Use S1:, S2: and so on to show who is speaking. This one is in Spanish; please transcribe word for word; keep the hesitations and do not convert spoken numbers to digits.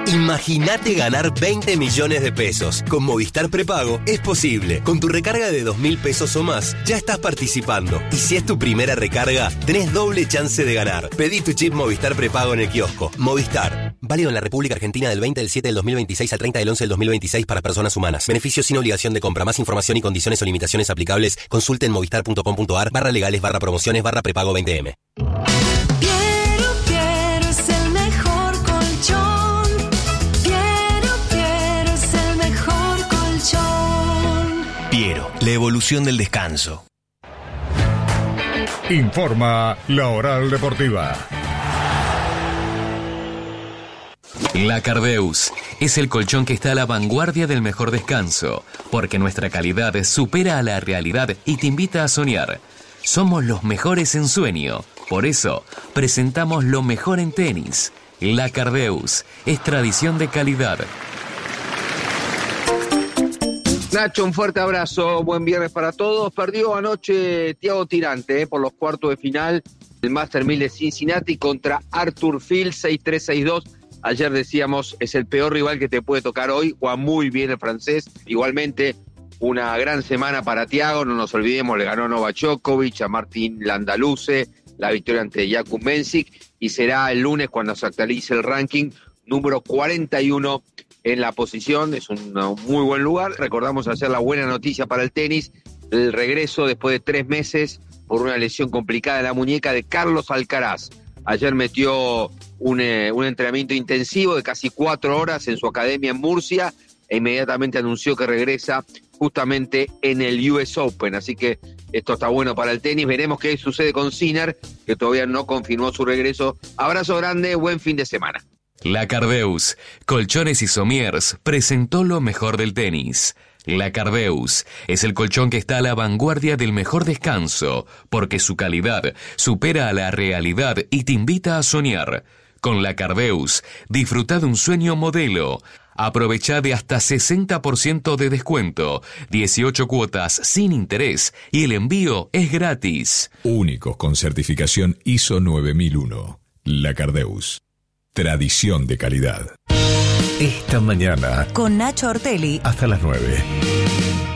S1: Imagínate ganar veinte millones de pesos. Con Movistar Prepago es posible. Con tu recarga de dos mil pesos o más, ya estás participando. Y si es tu primera recarga, tenés doble chance de ganar. Pedí tu chip Movistar Prepago en el kiosco. Movistar. Válido en la República Argentina del veinte del siete del dos mil veintiséis al treinta del once del dos mil veintiséis para personas humanas. Beneficios sin obligación de compra. Más información y condiciones o limitaciones aplicables. Consulte en movistar.com.ar barra legales barra promociones barra prepago veinte eme.
S2: Piero, la evolución del descanso.
S3: Informa la Oral Deportiva.
S4: La Cardeus es el colchón que está a la vanguardia del mejor descanso, porque nuestra calidad supera a la realidad y te invita a soñar. Somos los mejores en sueño, por eso presentamos lo mejor en tenis. La Cardeus es tradición de calidad.
S5: Nacho, un fuerte abrazo, buen viernes para todos. Perdió anoche Thiago Tirante eh, por los cuartos de final del Master mil de Cincinnati contra Arthur Field, seis tres seis dos. Ayer decíamos, es el peor rival que te puede tocar hoy. Juega muy bien el francés. Igualmente, una gran semana para Thiago. No nos olvidemos, le ganó a Novak Djokovic, a Martín Landaluce, la victoria ante Jakub Mensik. Y será el lunes cuando se actualice el ranking, número cuarenta y uno en la posición. Es un muy buen lugar. Recordamos hacer la buena noticia para el tenis, el regreso después de tres meses por una lesión complicada en la muñeca de Carlos Alcaraz. Ayer metió un, eh, un entrenamiento intensivo de casi cuatro horas en su academia en Murcia e inmediatamente anunció que regresa justamente en el U S Open. Así que esto está bueno para el tenis. Veremos qué sucede con Sinner, que todavía no confirmó su regreso. Abrazo grande, buen fin de semana.
S4: La Cardeus, Colchones y Somiers, presentó lo mejor del tenis. La Cardeus es el colchón que está a la vanguardia del mejor descanso, porque su calidad supera a la realidad y te invita a soñar. Con la Cardeus, disfruta de un sueño modelo. Aprovecha de hasta sesenta por ciento de descuento, dieciocho cuotas sin interés y el envío es gratis.
S3: Únicos con certificación I S O nueve mil uno. La Cardeus. Tradición de calidad. Esta mañana.
S6: Con Nacho Ortelli.
S3: Hasta las nueve.